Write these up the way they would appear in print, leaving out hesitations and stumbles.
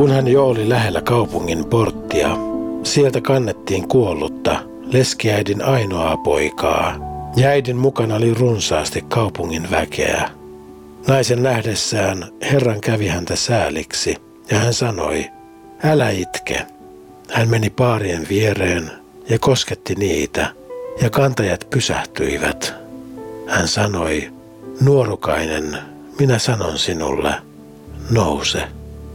Kun hän jo oli lähellä kaupungin porttia, sieltä kannettiin kuollutta, leskiäidin ainoaa poikaa, ja äidin mukana oli runsaasti kaupungin väkeä. Naisen nähdessään Herran kävi häntä sääliksi, ja hän sanoi, älä itke. Hän meni paarien viereen ja kosketti niitä, ja kantajat pysähtyivät. Hän sanoi, nuorukainen, minä sanon sinulle, nouse.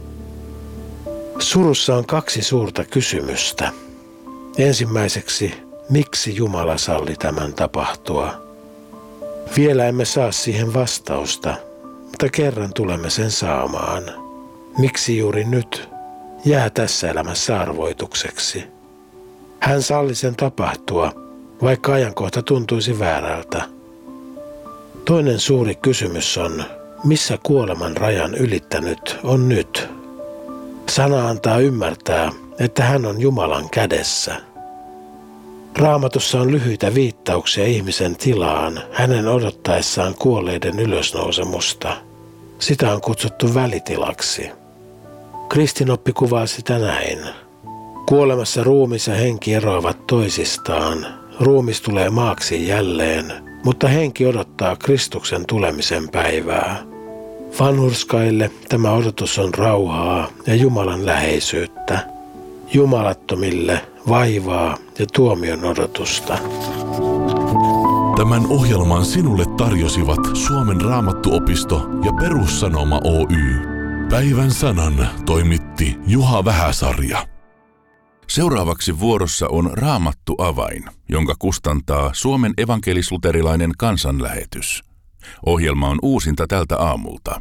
Surussa on kaksi suurta kysymystä. Ensimmäiseksi, miksi Jumala salli tämän tapahtua? Vielä emme saa siihen vastausta, mutta kerran tulemme sen saamaan. Miksi juuri nyt? Jää tässä elämässä arvoitukseksi. Hän salli sen tapahtua, vaikka ajankohta tuntuisi väärältä. Toinen suuri kysymys on, missä kuoleman rajan ylittänyt on nyt? Sana antaa ymmärtää, että hän on Jumalan kädessä. Raamatussa on lyhyitä viittauksia ihmisen tilaan hänen odottaessaan kuolleiden ylösnousemusta. Sitä on kutsuttu välitilaksi. Kristinoppi kuvaa sitä näin. Kuolemassa ruumis ja henki eroavat toisistaan. Ruumis tulee maaksi jälleen, mutta henki odottaa Kristuksen tulemisen päivää. Vanhurskaille tämä odotus on rauhaa ja Jumalan läheisyyttä. Jumalattomille vaivaa ja tuomion odotusta. Tämän ohjelman sinulle tarjosivat Suomen Raamattuopisto ja Perussanoma Oy. Päivän sanan toimitti Juha Vähäsarja. Seuraavaksi vuorossa on Raamattu-avain, jonka kustantaa Suomen evankelis-luterilainen kansanlähetys. Ohjelma on uusinta tältä aamulta.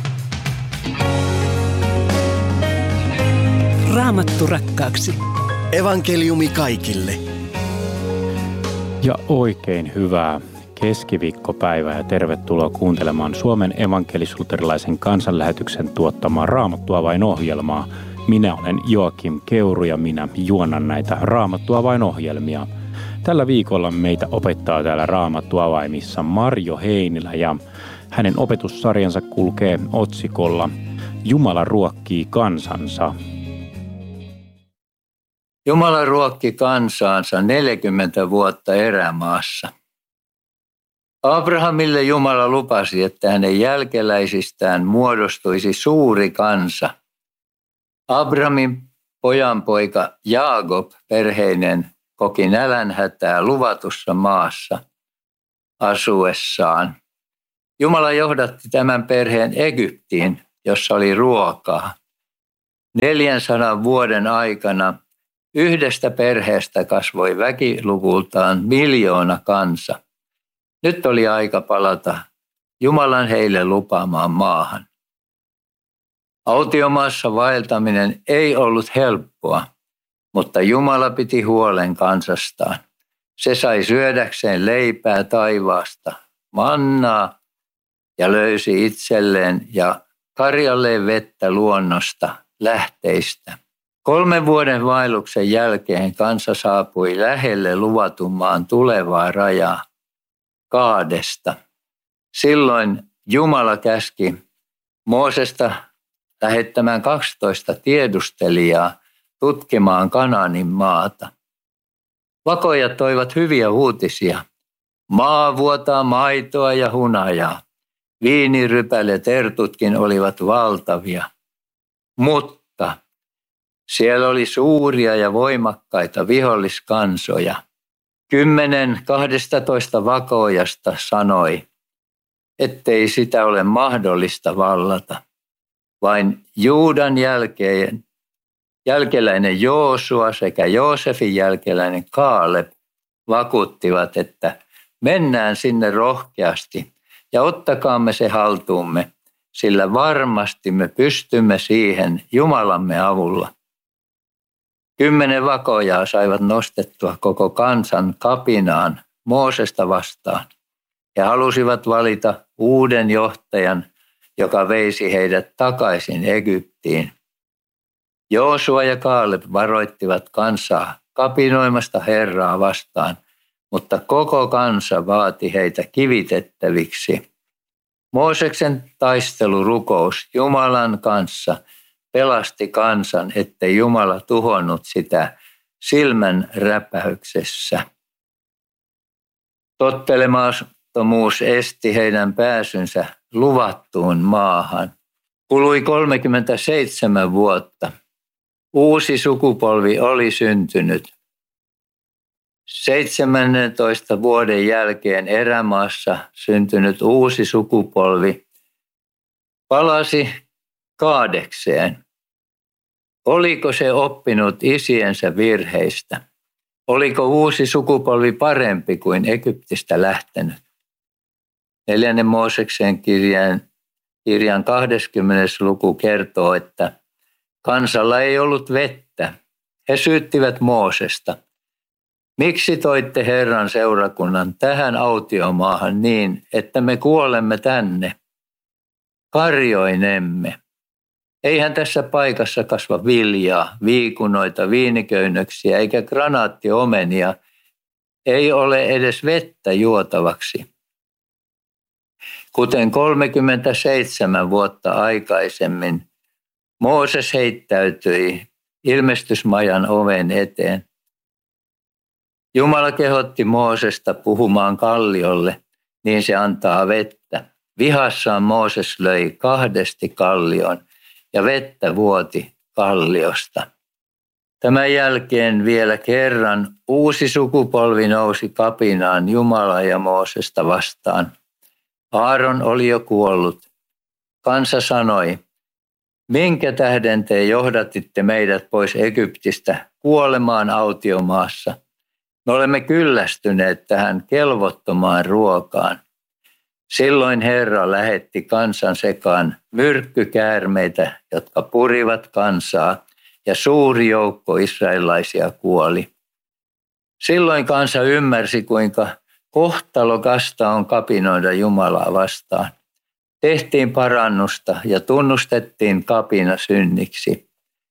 Raamattu rakkaaksi. Evankeliumi kaikille. Ja oikein hyvää keskiviikkopäivää ja tervetuloa kuuntelemaan Suomen evankelis-luterilaisen kansanlähetyksen tuottamaa Raamattu-avain-ohjelmaa. Minä olen Joakim Keuru ja minä juonan näitä Raamattu-avain-ohjelmia. Tällä viikolla meitä opettaa täällä Raamattu-avaimissa Marjo Heinilä ja hänen opetussarjansa kulkee otsikolla Jumala ruokkii kansansa. Jumala ruokki kansaansa 40 vuotta erämaassa. Abrahamille Jumala lupasi, että hänen jälkeläisistään muodostuisi suuri kansa. Abrahamin pojanpoika Jaakob perheinen koki nälänhätää luvatussa maassa asuessaan. Jumala johdatti tämän perheen Egyptiin, jossa oli ruokaa. 400 vuoden aikana yhdestä perheestä kasvoi väkiluvultaan 1 miljoona kansa. Nyt oli aika palata Jumalan heille lupaamaan maahan. Autiomaassa vaeltaminen ei ollut helppoa, mutta Jumala piti huolen kansastaan. Se sai syödäkseen leipää taivaasta, mannaa ja löysi itselleen ja karjalleen vettä luonnosta, lähteistä. 3 vuoden vaelluksen jälkeen kansa saapui lähelle luvatun maan tulevaa rajaa, Kaadesta. Silloin Jumala käski Moosesta lähettämään 12 tiedustelijaa tutkimaan Kanaanin maata. Vakojat toivat hyviä uutisia. Maa vuotaa maitoa ja hunajaa. Viinirypälet tertutkin olivat valtavia. Mutta siellä oli suuria ja voimakkaita viholliskansoja. 10 12 vakoojasta sanoi, ettei sitä ole mahdollista vallata. Vain Juudan jälkeläinen Joosua sekä Joosefin jälkeläinen Kaaleb vakuuttivat, että mennään sinne rohkeasti ja ottakaamme se haltuumme, sillä varmasti me pystymme siihen Jumalamme avulla. 10 vakoojaa saivat nostettua koko kansan kapinaan Moosesta vastaan. He halusivat valita uuden johtajan, joka veisi heidät takaisin Egyptiin. Joosua ja Kaaleb varoittivat kansaa kapinoimasta Herraa vastaan, mutta koko kansa vaati heitä kivitettäviksi. Mooseksen taistelurukous Jumalan kanssa pelasti kansan, ettei Jumala tuhonnut sitä silmän räpäyksessä. Tottelemattomuus esti heidän pääsynsä luvattuun maahan. Kului 37 vuotta. Uusi sukupolvi oli syntynyt. 17 vuoden jälkeen erämaassa syntynyt uusi sukupolvi palasi Kaadekseen. Oliko se oppinut isiensä virheistä? Oliko uusi sukupolvi parempi kuin Egyptistä lähtenyt? 4. Mooseksen kirjan 20. luku kertoo, että kansalla ei ollut vettä. He syyttivät Moosesta. Miksi toitte Herran seurakunnan tähän autiomaahan niin, että me kuolemme tänne? Karjoinemme. Eihän tässä paikassa kasva viljaa, viikunoita, viiniköynnöksiä eikä granaattiomenia. Ei ole edes vettä juotavaksi. Kuten 37 vuotta aikaisemmin, Mooses heittäytyi ilmestysmajan oven eteen. Jumala kehotti Moosesta puhumaan kalliolle, niin se antaa vettä. Vihassaan Mooses löi 2 kallioon ja vettä vuoti kalliosta. Tämän jälkeen vielä kerran uusi sukupolvi nousi kapinaan Jumalaa ja Moosesta vastaan. Aaron oli jo kuollut. Kansa sanoi, minkä tähden te johdatitte meidät pois Egyptistä kuolemaan autiomaassa? Me olemme kyllästyneet tähän kelvottomaan ruokaan. Silloin Herra lähetti kansan sekaan myrkkykäärmeitä, jotka purivat kansaa, ja suuri joukko israelaisia kuoli. Silloin kansa ymmärsi, kuinka kohtalokasta on kapinoida Jumalaa vastaan. Tehtiin parannusta ja tunnustettiin kapina synniksi.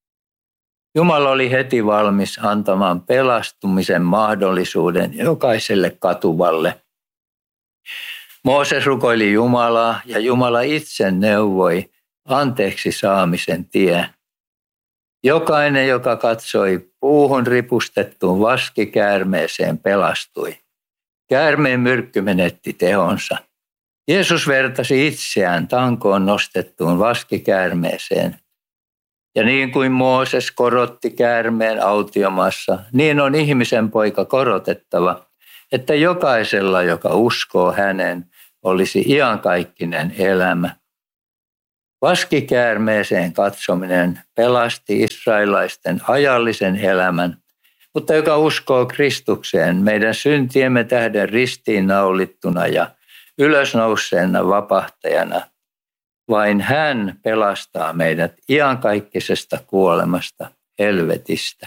Jumala oli heti valmis antamaan pelastumisen mahdollisuuden jokaiselle katuvalle. Mooses rukoili Jumalaa ja Jumala itse neuvoi anteeksi saamisen tien. Jokainen, joka katsoi puuhun ripustettuun vaskikäärmeeseen, pelastui. Käärmeen myrkky menetti tehonsa. Jeesus vertasi itseään tankoon nostettuun vaskikäärmeeseen. Ja niin kuin Mooses korotti käärmeen autiomaassa, niin on ihmisen poika korotettava, että jokaisella, joka uskoo hänen, olisi iankaikkinen elämä. Vaskikäärmeeseen katsominen pelasti israelaisten ajallisen elämän, mutta joka uskoo Kristukseen meidän syntiemme tähden ristiinnaulittuna ja ylösnouseena vapahtajana, vain hän pelastaa meidät iankaikkisesta kuolemasta, helvetistä.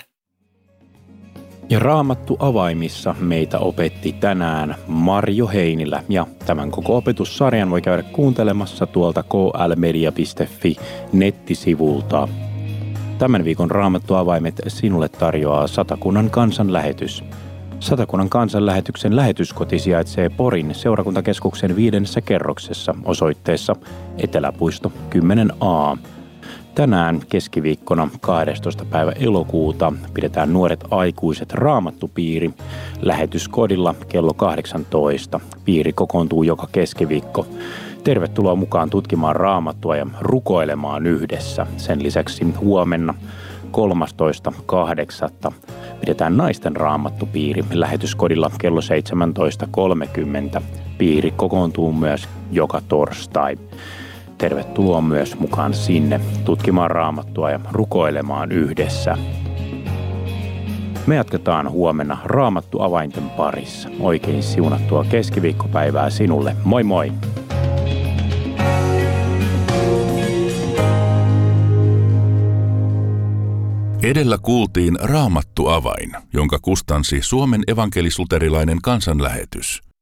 Ja Raamattu avaimissa meitä opetti tänään Marjo Heinilä, ja tämän koko opetussarjan voi käydä kuuntelemassa tuolta klmedia.fi nettisivulta. Tämän viikon Raamattu avaimet sinulle tarjoaa Satakunnan kansanlähetys. Satakunnan kansanlähetyksen lähetyskoti sijaitsee Porin seurakuntakeskuksen 5. kerroksessa osoitteessa Eteläpuisto 10a. Tänään keskiviikkona 12. päivä elokuuta pidetään Nuoret aikuiset Raamattupiiri lähetyskodilla kello 18. Piiri kokoontuu joka keskiviikko. Tervetuloa mukaan tutkimaan Raamattua ja rukoilemaan yhdessä. Sen lisäksi huomenna 13.8. pidetään naisten Raamattupiiri lähetyskodilla kello 17.30. Piiri kokoontuu myös joka torstai. Tervetuloa myös mukaan sinne tutkimaan Raamattua ja rukoilemaan yhdessä. Me jatketaan huomenna Raamattu avainten parissa. Oikein siunattua keskiviikkopäivää sinulle. Moi moi! Edellä kuultiin Raamattu avain, jonka kustansi Suomen evankelis-luterilainen kansanlähetys.